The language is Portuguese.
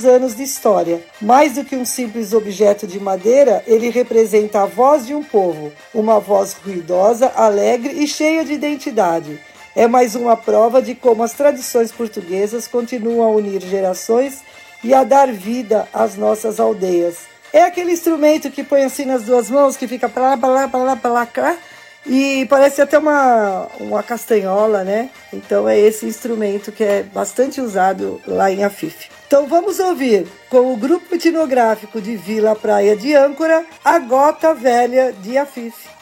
200 anos de história. Mais do que um simples objeto de madeira, ele representa a voz de um povo, uma voz ruidosa, alegre e cheia de identidade. É mais uma prova de como as tradições portuguesas continuam a unir gerações e a dar vida às nossas aldeias. É aquele instrumento que põe assim nas duas mãos, que fica para lá, para lá, para lá, para lá, cá, e parece até uma castanhola, né? Então é esse instrumento que é bastante usado lá em Afife. Então vamos ouvir com o grupo etnográfico de Vila Praia de Âncora, a Gota Velha de Afife.